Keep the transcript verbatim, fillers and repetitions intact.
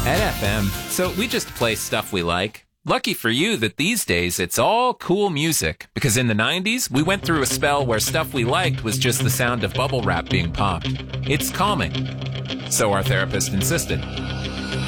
at F M, so we just play stuff we like. Lucky for you that these days it's all cool music, because in the nineties, we went through a spell where stuff we liked was just the sound of bubble wrap being popped. It's calming. So our therapist insisted.